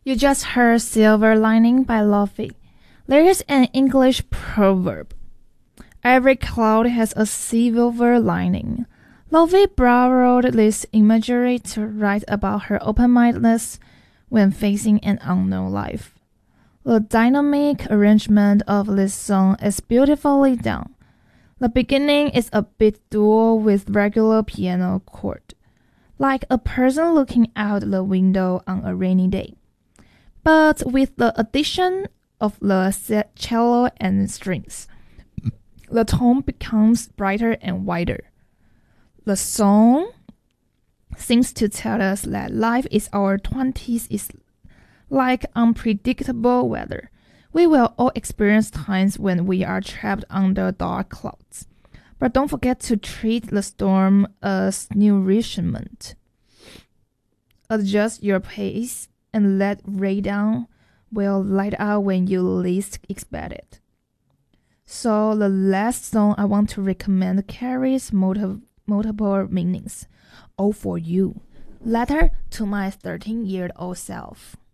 You just heard Silver Lining by Lofi. There is an English proverb. Every cloud has a silver lining. Lofi borrowed this imagery to write about her open-mindedness when facing an unknown life. The dynamic arrangement of this song is beautifully done. The beginning is a bit dual with regular piano chord, like a person looking out the window on a rainy day. But with the addition of the cello and strings, the tone becomes brighter and wider. The song seems to tell us that life in our 20s is like unpredictable weather. We will all experience times when we are trapped under dark clouds. But don't forget to treat the storm as nourishment. Adjust your pace and let rain will light out when you least expect it. So the last song I want to recommend carries multiple meanings. All for you. Letter to my 13-year-old self.